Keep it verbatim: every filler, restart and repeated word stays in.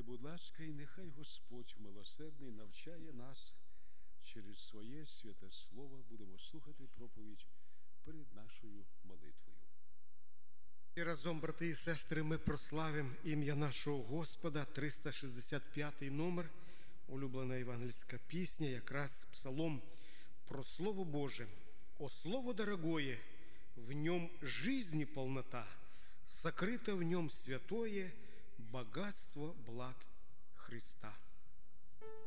будь ласка, і нехай Господь милосердний навчає нас через своє святе слово. Будемо слухати проповідь перед нашою молитвою. І разом, брати і сестри, ми прославимо ім'я нашого Господа. триста шістдесят п'ятий номер, улюблена євангельська пісня, якраз псалом про Слово Боже. «О Слово дорогое, в нем жизни полнота, сокрыто в нем святое богатство благ Христа».